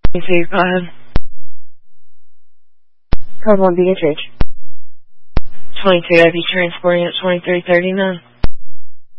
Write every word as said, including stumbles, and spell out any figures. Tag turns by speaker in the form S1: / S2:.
S1: twenty-two, go ahead.
S2: Code one, B H H.
S1: twenty-two, I'd be transporting at twenty-three thirty-nine.